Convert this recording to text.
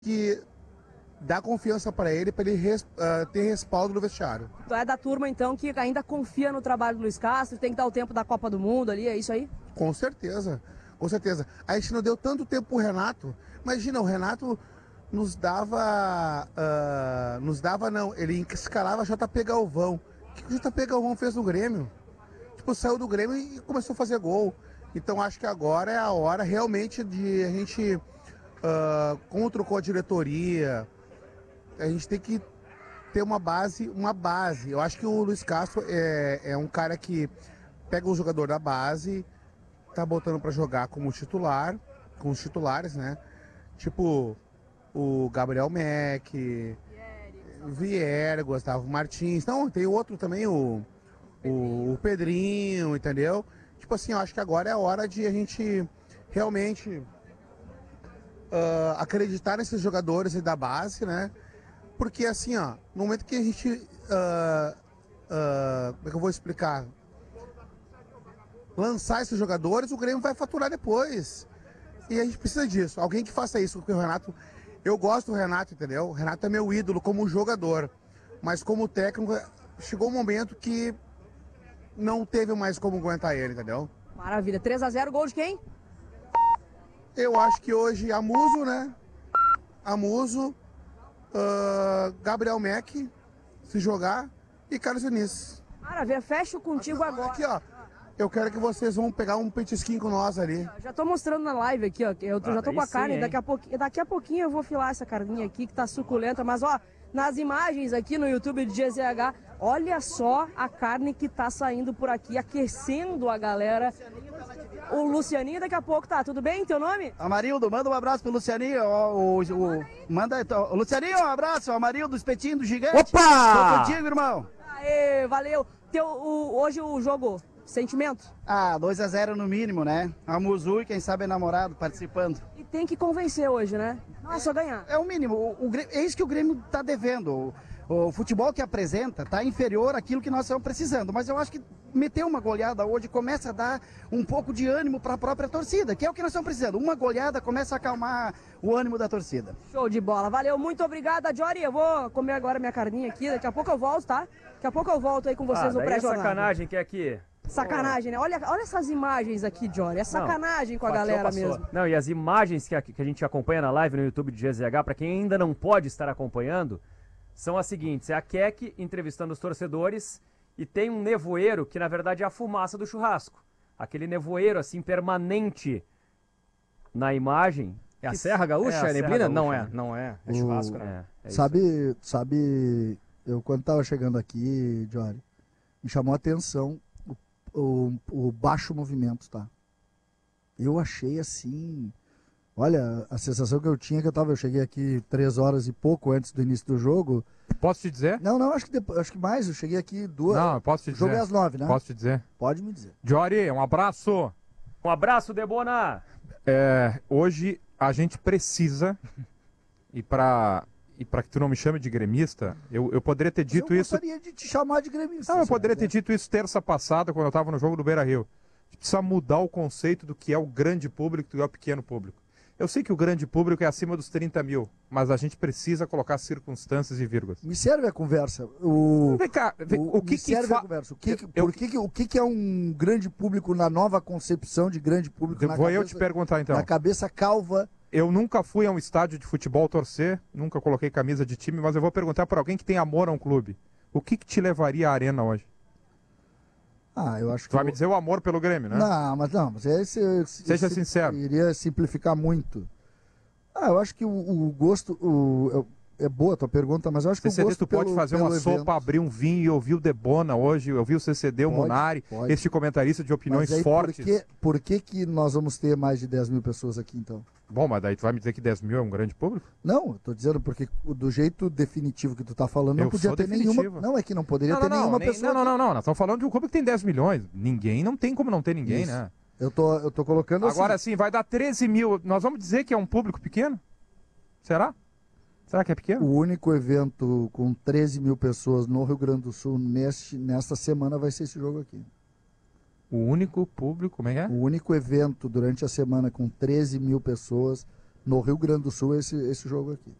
que dar confiança para ele ter respaldo no vestiário. Tu é da turma, então, que ainda confia no trabalho do Luiz Castro, tem que dar o tempo da Copa do Mundo ali, é isso aí? Com certeza, com certeza. A gente não deu tanto tempo pro Renato. Imagina, o Renato nos dava não, ele escalava JP Galvão. O que o JP Galvão fez no Grêmio? Tipo, saiu do Grêmio e começou a fazer gol. Então acho que agora é a hora realmente de a gente, como trocou a diretoria, a gente tem que ter uma base. Eu acho que o Luiz Castro é um cara que pega um jogador da base, tá botando para jogar como titular, com os titulares, né? Tipo o Gabriel Mack, Vieira, Gustavo Martins. Não, tem outro também, o Pedrinho, entendeu? Tipo assim, eu acho que agora é a hora de a gente realmente acreditar nesses jogadores da base, né? Porque assim, ó, no momento que a gente. Como é que eu vou explicar? Lançar esses jogadores, o Grêmio vai faturar depois. E a gente precisa disso. Alguém que faça isso, porque o Renato. Eu gosto do Renato, entendeu? O Renato é meu ídolo como jogador. Mas como técnico, chegou um momento que não teve mais como aguentar ele, entendeu? Maravilha. 3-0, gol de quem? Eu acho que hoje Amuso, né? Amuso, Gabriel Mack, se jogar, e Carlos Vinícius. Maravilha, fecho contigo agora. Aqui, ó. Eu quero que vocês vão pegar um petisquinho com nós ali. Já tô mostrando na live aqui, ó. Eu já tô com a carne, sim, daqui a pouquinho eu vou filar essa carninha aqui que tá suculenta, mas ó, nas imagens aqui no YouTube de GZH, olha só a carne que tá saindo por aqui, aquecendo a galera. O Lucianinho daqui a pouco tá, tudo bem? Teu nome? Amarildo, manda um abraço pro Lucianinho. O Lucianinho, um abraço. Amarildo, do Espetinho do Gigante. Opa! Tô contigo, irmão. Aê, valeu. Hoje o jogo, sentimento? 2-0 no mínimo, né? A Muzu e quem sabe é namorado participando. E tem que convencer hoje, né? Não é só ganhar. É o mínimo. É isso que o Grêmio tá devendo. O futebol que apresenta tá inferior àquilo que nós estamos precisando. Mas eu acho que meter uma goleada hoje começa a dar um pouco de ânimo para a própria torcida, que é o que nós estamos precisando. Uma goleada começa a acalmar o ânimo da torcida. Show de bola. Valeu, muito obrigada, Jory. Eu vou comer agora minha carninha aqui. Daqui a pouco eu volto, tá? Daqui a pouco eu volto aí com vocês no pré-jornada. Sacanagem que é aqui. Sacanagem, né? Olha essas imagens aqui, Jory. É sacanagem com a galera mesmo. Não, e as imagens que a gente acompanha na live no YouTube de GZH, para quem ainda não pode estar acompanhando, são as seguintes. É a Keck entrevistando os torcedores e tem um nevoeiro que, na verdade, é a fumaça do churrasco. Aquele nevoeiro, assim, permanente na imagem. É a Serra Gaúcha? É a neblina? Serra Não é. É churrasco, né? Sabe, eu quando tava chegando aqui, Jory, me chamou a atenção o baixo movimento, tá? Eu achei assim... Olha, a sensação que eu tinha eu cheguei aqui 3 horas e pouco antes do início do jogo. Posso te dizer? Não, acho que mais, eu cheguei aqui 2. Não, eu posso te dizer. O jogo é às 9, né? Posso te dizer? Pode me dizer. Jory, um abraço. Um abraço, Debona. Hoje a gente precisa, e pra que tu não me chame de gremista, eu poderia ter dito isso... Eu gostaria de te chamar de gremista. Não, eu poderia ter dito isso terça passada, quando eu tava no jogo do Beira-Rio. A gente precisa mudar o conceito do que é o grande público e do que é o pequeno público. Eu sei que o grande público é acima dos 30 mil, mas a gente precisa colocar circunstâncias e vírgulas. Me serve a conversa. Vem cá, a conversa. O que é um grande público na nova concepção de grande público? Eu te perguntar então. Na cabeça calva. Eu nunca fui a um estádio de futebol torcer, nunca coloquei camisa de time, mas eu vou perguntar para alguém que tem amor a um clube. O que te levaria à arena hoje? Eu acho que... Tu vai me dizer o amor pelo Grêmio, né? Mas esse... Seja sincero. Iria simplificar muito. Eu acho que o gosto... É boa a tua pergunta, mas eu acho que o gosto tu pode fazer uma sopa, abrir um vinho e ouvir o Debona hoje, ouvir o CCD, o Munari, este comentarista de opiniões fortes. Por que nós vamos ter mais de 10 mil pessoas aqui, então? Bom, mas daí tu vai me dizer que 10 mil é um grande público? Não, eu tô dizendo porque do jeito definitivo que tu tá falando, não podia ter nenhuma... Não, é que não poderia ter nenhuma pessoa... Não, nós estamos falando de um clube que tem 10 milhões. Ninguém, não tem como não ter ninguém, Isso. né? Eu tô colocando Agora sim, vai dar 13 mil. Nós vamos dizer que é um público pequeno? Será? Será que é pequeno? O único evento com 13 mil pessoas no Rio Grande do Sul nesta semana vai ser esse jogo aqui. O único público, como é que é? O único evento durante a semana com 13 mil pessoas no Rio Grande do Sul esse jogo aqui.